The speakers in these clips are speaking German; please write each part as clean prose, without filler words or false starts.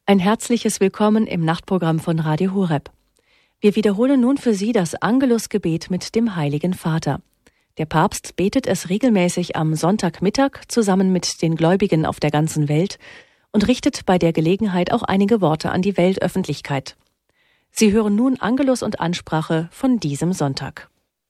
Ein herzliches Willkommen im Nachtprogramm von Radio Horeb. Wir wiederholen nun für Sie das Angelusgebet mit dem Heiligen Vater. Der Papst betet es regelmäßig am Sonntagmittag zusammen mit den Gläubigen auf der ganzen Welt und richtet bei der Gelegenheit auch einige Worte an die Weltöffentlichkeit. Sie hören nun Angelus und Ansprache von diesem Sonntag.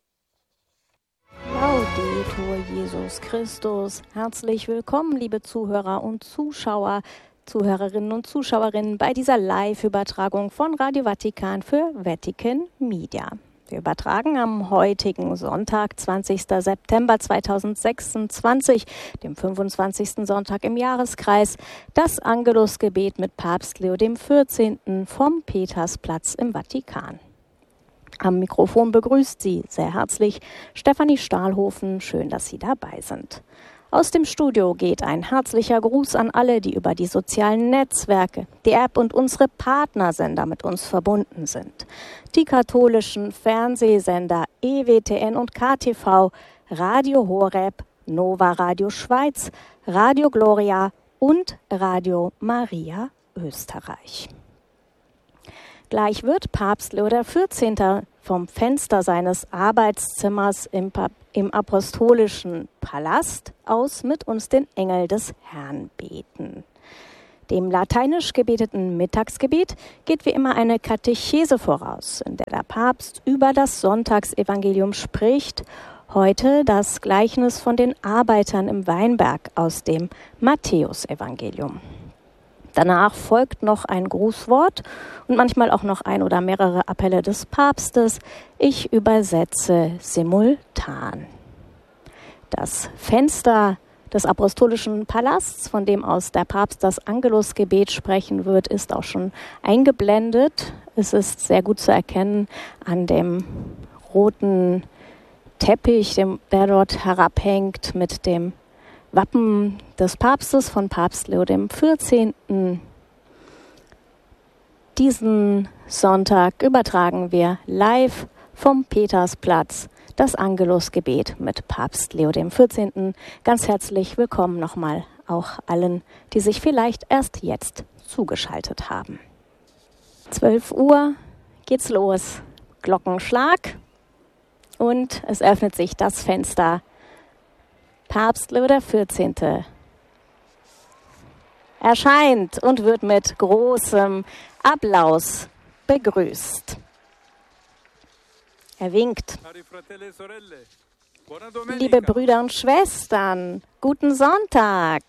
Laudetur Jesus Christus. Herzlich willkommen, liebe Zuhörer und Zuschauer, Zuhörerinnen und Zuschauerinnen bei dieser Live-Übertragung von Radio Vatikan für Vatican Media. Wir übertragen am heutigen Sonntag, 20. September 2026, dem 25. Sonntag im Jahreskreis, das Angelusgebet mit Papst Leo XIV. Vom Petersplatz im Vatikan. Am Mikrofon begrüßt Sie sehr herzlich Stefanie Stahlhofen. Schön, dass Sie dabei sind. Aus dem Studio geht ein herzlicher Gruß an alle, die über die sozialen Netzwerke, die App und unsere Partnersender mit uns verbunden sind. Die katholischen Fernsehsender EWTN und KTV, Radio Horeb, Nova Radio Schweiz, Radio Gloria und Radio Maria Österreich. Gleich wird Papst Leo XIV. Vom Fenster seines Arbeitszimmers im Apostolischen Palast aus mit uns den Engel des Herrn beten. Dem lateinisch gebeteten Mittagsgebet geht wie immer eine Katechese voraus, in der der Papst über das Sonntagsevangelium spricht. Heute das Gleichnis von den Arbeitern im Weinberg aus dem Matthäusevangelium. Danach folgt noch ein Grußwort und manchmal auch noch ein oder mehrere Appelle des Papstes. Ich übersetze simultan. Das Fenster des Apostolischen Palasts, von dem aus der Papst das Angelusgebet sprechen wird, ist auch schon eingeblendet. Es ist sehr gut zu erkennen an dem roten Teppich, der dort herabhängt mit dem Wappen des Papstes von Papst Leo XIV. Diesen Sonntag übertragen wir live vom Petersplatz das Angelusgebet mit Papst Leo XIV. Ganz herzlich willkommen nochmal auch allen, die sich vielleicht erst jetzt zugeschaltet haben. 12 Uhr geht's los. Glockenschlag und es öffnet sich das Fenster. Papst Leo XIV. erscheint und wird mit großem Applaus begrüßt. Er winkt. Liebe Brüder und Schwestern, guten Sonntag.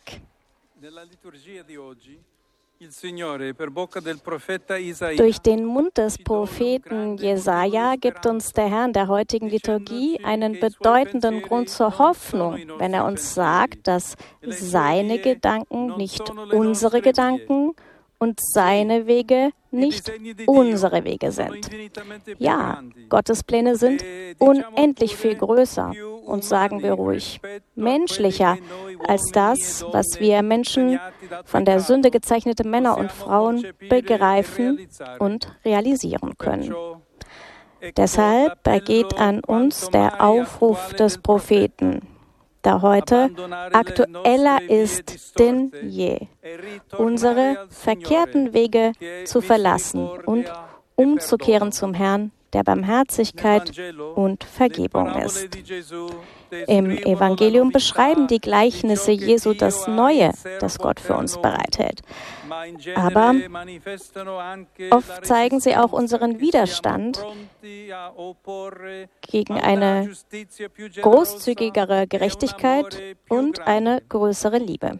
Durch den Mund des Propheten Jesaja gibt uns der Herr in der heutigen Liturgie einen bedeutenden Grund zur Hoffnung, wenn er uns sagt, dass seine Gedanken nicht unsere Gedanken und seine Wege nicht unsere Wege sind. Ja, Gottes Pläne sind unendlich viel größer und, sagen wir ruhig, menschlicher als das, was wir Menschen, von der Sünde gezeichnete Männer und Frauen, begreifen und realisieren können. Deshalb ergeht an uns der Aufruf des Propheten, der heute aktueller ist denn je, unsere verkehrten Wege zu verlassen und umzukehren zum Herrn, der Barmherzigkeit und Vergebung ist. Im Evangelium beschreiben die Gleichnisse Jesu das Neue, das Gott für uns bereithält. Aber oft zeigen sie auch unseren Widerstand gegen eine großzügigere Gerechtigkeit und eine größere Liebe.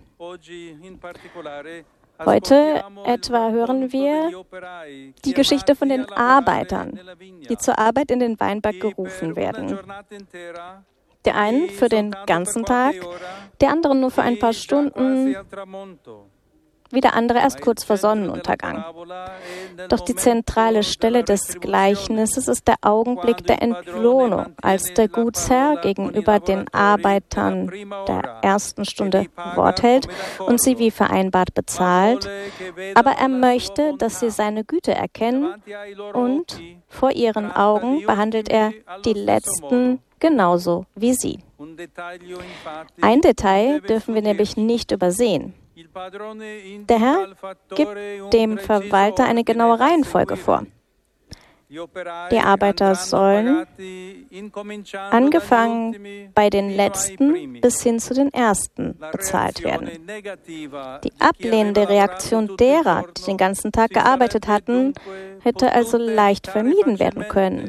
Heute etwa hören wir die Geschichte von den Arbeitern, die zur Arbeit in den Weinberg gerufen werden. Der einen für den ganzen Tag, der andere nur für ein paar Stunden, wieder andere erst kurz vor Sonnenuntergang. Doch die zentrale Stelle des Gleichnisses ist der Augenblick der Entlohnung, als der Gutsherr gegenüber den Arbeitern der ersten Stunde Wort hält und sie wie vereinbart bezahlt. Aber er möchte, dass sie seine Güte erkennen, und vor ihren Augen behandelt er die Letzten genauso wie sie. Ein Detail dürfen wir nämlich nicht übersehen. Der Herr gibt dem Verwalter eine genaue Reihenfolge vor. Die Arbeiter sollen, angefangen bei den Letzten bis hin zu den Ersten, bezahlt werden. Die ablehnende Reaktion derer, die den ganzen Tag gearbeitet hatten, hätte also leicht vermieden werden können.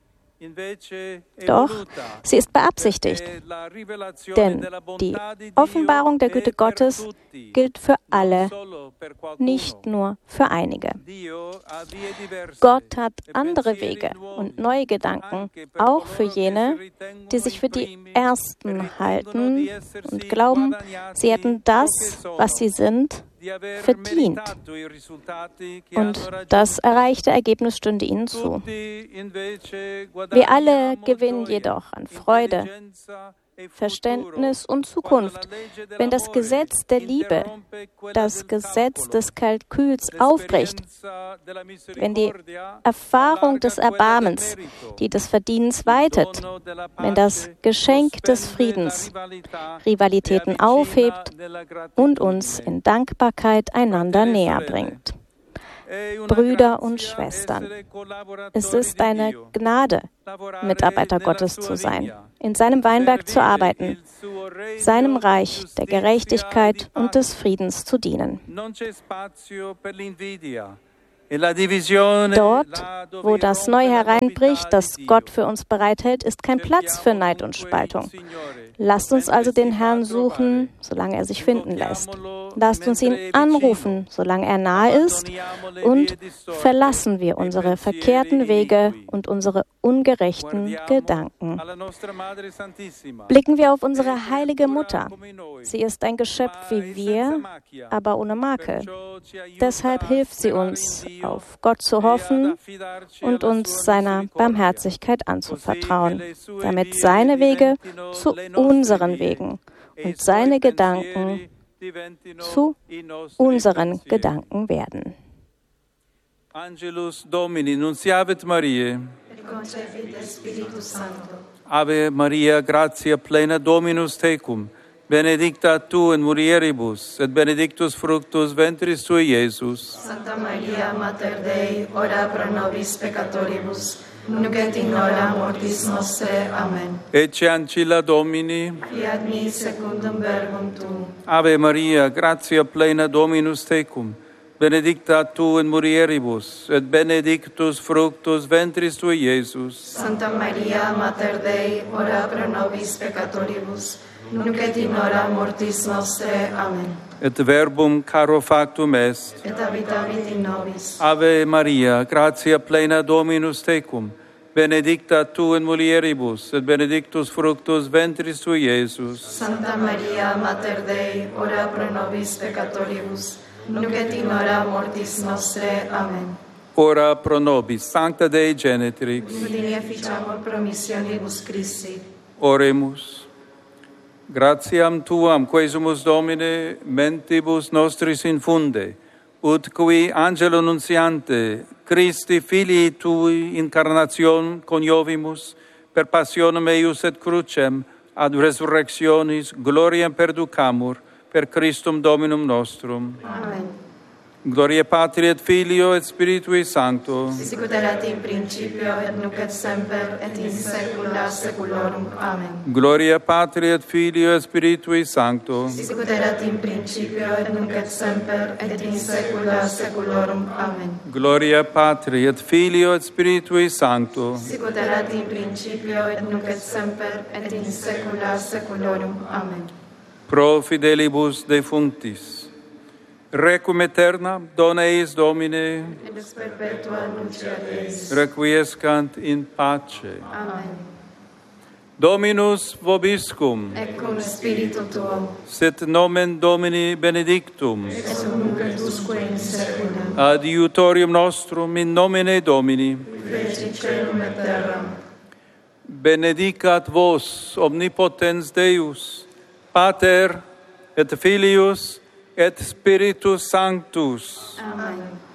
Doch sie ist beabsichtigt, denn die Offenbarung der Güte Gottes gilt für alle, nicht nur für einige. Gott hat andere Wege und neue Gedanken, auch für jene, die sich für die Ersten halten und glauben, sie hätten das, was sie sind, verdient. Und das erreichte Ergebnis stünde ihnen zu. Wir alle gewinnen jedoch an Freude, Verständnis und Zukunft, wenn das Gesetz der Liebe, das Gesetz des Kalküls aufbricht, wenn die Erfahrung des Erbarmens, die des Verdienens weitet, wenn das Geschenk des Friedens Rivalitäten aufhebt und uns in Dankbarkeit einander näher bringt. Brüder und Schwestern, es ist eine Gnade, Mitarbeiter Gottes zu sein, in seinem Weinberg zu arbeiten, seinem Reich der Gerechtigkeit und des Friedens zu dienen. Dort, wo das Neue hereinbricht, das Gott für uns bereithält, ist kein Platz für Neid und Spaltung. Lasst uns also den Herrn suchen, solange er sich finden lässt. Lasst uns ihn anrufen, solange er nahe ist, und verlassen wir unsere verkehrten Wege und unsere ungerechten Gedanken. Blicken wir auf unsere heilige Mutter. Sie ist ein Geschöpf wie wir, aber ohne Makel. Deshalb hilft sie uns, auf Gott zu hoffen und uns seiner Barmherzigkeit anzuvertrauen, damit seine Wege zu unseren Wegen und seine Gedanken zu unseren Gedanken werden. Angelus Domini, nunciavit Mariae. Et concepit Spiritus Sancto. Ave Maria, gratia plena Dominus tecum, benedicta tu in mulieribus, et benedictus fructus ventris tui, Iesus. Santa Maria, Mater Dei, ora pro nobis peccatoribus, nunc et in hora mortis nostre. Amen. Ecce ancilla Domini. Fiat mi secundum verbum tuum. Ave Maria, gratia plena Dominus tecum, benedicta tu in mulieribus, et benedictus fructus ventris tui, Iesus. Santa Maria, Mater Dei, ora pro nobis peccatoribus, nunc et in hora mortis nostre. Amen. Et verbum caro factum est. Et habitavit in nobis. Ave Maria, gratia plena Dominus tecum, benedicta tu in mulieribus, et benedictus fructus ventris tui, Iesus. Santa Maria, Mater Dei, ora pro nobis peccatoribus, nunc et in hora mortis nostre. Amen. Ora pro nobis, Sancta Dei Genetrix. Udini efficiamur promissionibus Christi. Oremus. Gratiam tuam, quesumus Domine, mentibus nostris infunde, ut qui angelo nunciante, Christi filii tui incarnation coniovimus, per passionem eius et crucem, ad resurrectionis, gloriam perducamur, per Christum Dominum nostrum. Amen. Gloria Patri et Filio et Spiritui Sancto. Sicut erat in principio et nunc et semper et in saecula saeculorum. Amen. Gloria Patri et Filio et Spiritui Sancto. Sicut erat in principio et nunc et semper et in saecula saeculorum. Amen. Gloria Patri et Filio et Spiritui Sancto. Sicut erat in principio et nunc et semper et in saecula saeculorum. Amen. Pro fidelibus defunctis. Requiem aeterna, dona eis Domine. Et ex perpetua lucia Deis. Requiescant in pace. Amen. Dominus vobiscum. Et cum spiritu tuo. Sit nomen Domini benedictum. Ex nunc et usque in saecula. Adiutorium nostrum in nomine Domini. Feci celum et terram. Benedicat vos omnipotens Deus, Pater et Filius et Spiritus Sanctus. Amen.